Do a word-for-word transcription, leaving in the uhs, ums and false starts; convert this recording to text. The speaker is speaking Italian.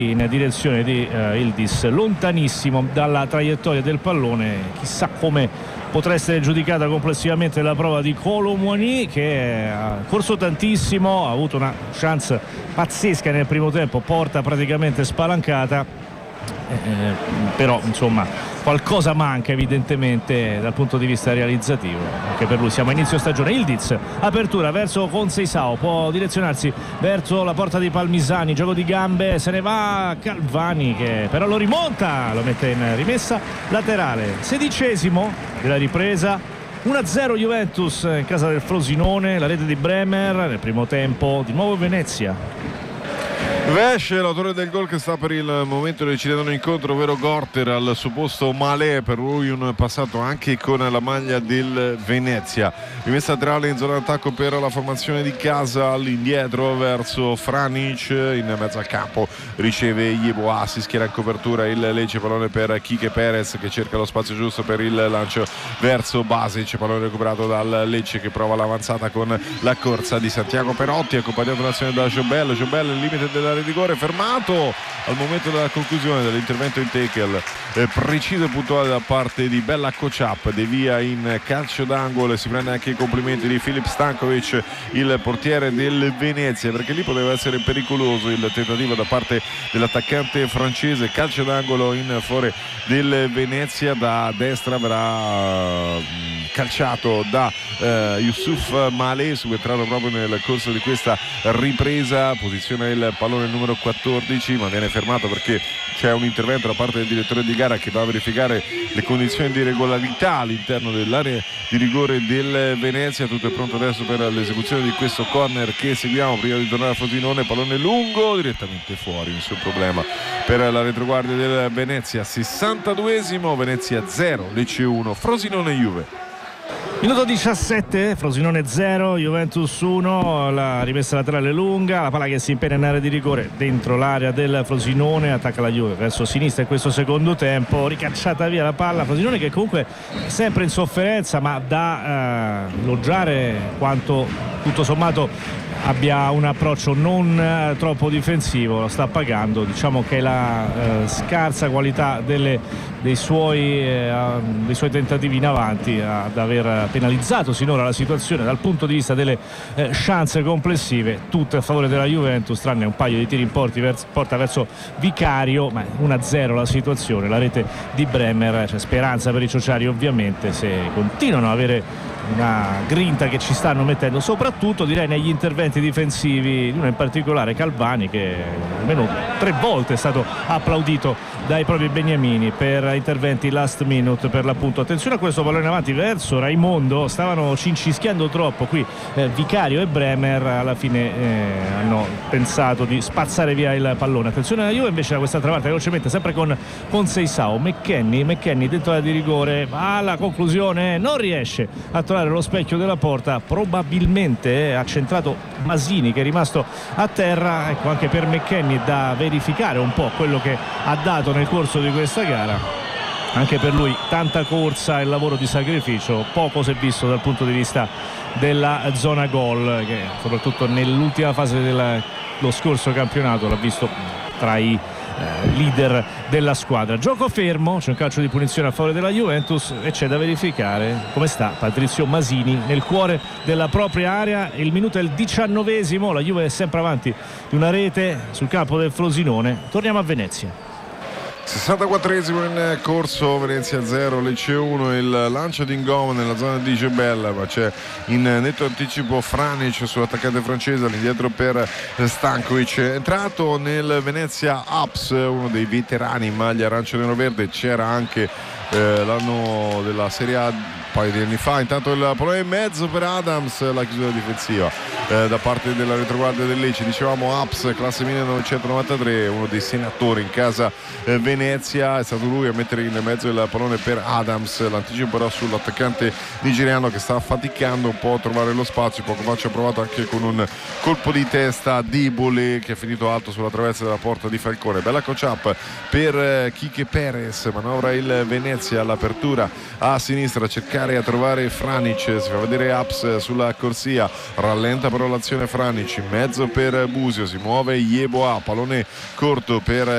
in direzione di uh, Yıldız, lontanissimo dalla traiettoria del pallone. Chissà come potrà essere giudicata complessivamente la prova di Kolo Muani, che ha corso tantissimo, ha avuto una chance pazzesca nel primo tempo, porta praticamente spalancata, eh, però insomma qualcosa manca evidentemente dal punto di vista realizzativo anche per lui. Siamo a inizio stagione. Yıldız, apertura verso Conceição, può direzionarsi verso la porta di Palmisani, gioco di gambe, se ne va Calvani che però lo rimonta, lo mette in rimessa laterale. Sedicesimo della ripresa, uno a zero Juventus in casa del Frosinone, la rete di Bremer nel primo tempo. Di nuovo Venezia. Vesce, l'autore del gol, che sta per il momento decidendo un incontro, ovvero Gorter, al suo posto Malé, per lui un passato anche con la maglia del Venezia. Rimessa laterale in zona d'attacco per la formazione di casa, all'indietro verso Franic, in mezzo al campo riceve Yeboah, si schiera in copertura il Lecce, pallone per Quique Perez che cerca lo spazio giusto per il lancio verso Basic, pallone recuperato dal Lecce che prova l'avanzata con la corsa di Santiago Perotti, accompagnato l'azione da Jobel. Jobel il limite della rigore, fermato al momento della conclusione dell'intervento in tackle eh, preciso e puntuale da parte di Bella Kocap, devia in calcio d'angolo e si prende anche i complimenti di Filip Stankovic, il portiere del Venezia, perché lì poteva essere pericoloso il tentativo da parte dell'attaccante francese. Calcio d'angolo in favore del Venezia, da destra verrà calciato da eh, Youssouf Malé, subentrato proprio nel corso di questa ripresa, posiziona il pallone numero quattordici, ma viene fermato perché c'è un intervento da parte del direttore di gara che va a verificare le condizioni di regolarità all'interno dell'area di rigore del Venezia. Tutto è pronto adesso per l'esecuzione di questo corner che seguiamo prima di tornare a Frosinone. Pallone lungo direttamente fuori, nessun problema per la retroguardia del Venezia. sessantaduesimo, Venezia zero, Lecce uno, Frosinone Juve. Minuto diciassette, Frosinone zero, Juventus uno, la rimessa laterale lunga, la palla che si impegna in area di rigore dentro l'area del Frosinone, attacca la Juve verso sinistra in questo secondo tempo, ricacciata via la palla, Frosinone che comunque è sempre in sofferenza, ma da eh, elogiare quanto tutto sommato abbia un approccio non eh, troppo difensivo, lo sta pagando. Diciamo che la eh, scarsa qualità delle, dei, suoi, eh, dei suoi tentativi in avanti ad aver penalizzato sinora la situazione dal punto di vista delle eh, chance complessive, tutte a favore della Juventus, tranne un paio di tiri in porti verso, porta verso Vicario, ma uno a zero la situazione. La rete di Bremer, c'è speranza per i ciociari ovviamente, se continuano ad avere una grinta che ci stanno mettendo, soprattutto direi negli interventi difensivi, uno in particolare Calvani che almeno tre volte è stato applaudito dai propri beniamini per interventi last minute per l'appunto. Attenzione a questo pallone in avanti verso Raimondo, stavano cincischiando troppo qui eh, Vicario e Bremer, alla fine eh, hanno pensato di spazzare via il pallone. Attenzione alla Juve invece da quest'altra parte velocemente, sempre con Conceição, McKennie, McKennie dentro la di rigore, alla conclusione non riesce a trovare lo specchio della porta, probabilmente ha centrato Masini che è rimasto a terra. Ecco, anche per McKennie da verificare un po' quello che ha dato nel corso di questa gara, anche per lui tanta corsa e lavoro di sacrificio, poco si è visto dal punto di vista della zona gol, che soprattutto nell'ultima fase dello scorso campionato l'ha visto tra i leader della squadra. Gioco fermo, c'è un calcio di punizione a favore della Juventus e c'è da verificare come sta Patrizio Masini nel cuore della propria area. Il minuto è il diciannovesimo, la Juve è sempre avanti di una rete sul campo del Frosinone. Torniamo a Venezia. sessantaquattresimo in corso, Venezia zero, Lecce uno, il lancio di Ngom nella zona di Gebel, ma c'è in netto anticipo Franic sull'attaccante francese, all'indietro per Stankovic. È entrato nel Venezia Ups, uno dei veterani in maglia arancio-nero-verde, c'era anche eh, l'anno della Serie A un paio di anni fa. Intanto il pallone in mezzo per Adams, la chiusura difensiva eh, da parte della retroguardia del Lecce. Dicevamo Ups, classe millenovecentonovantatré, uno dei senatori in casa eh, Venezia, è stato lui a mettere in mezzo il pallone per Adams, l'anticipo però sull'attaccante nigeriano che sta faticando un po' a trovare lo spazio. Poco fa ci ha provato anche con un colpo di testa Dibole che è finito alto sulla traversa della porta di Falcone. Bella Kocap per eh, Quique Perez, manovra il Venezia all'apertura a sinistra, cercare a trovare Franic, si fa vedere Ups sulla corsia, rallenta però l'azione Franic, in mezzo per Busio, si muove Yeboah, pallone corto per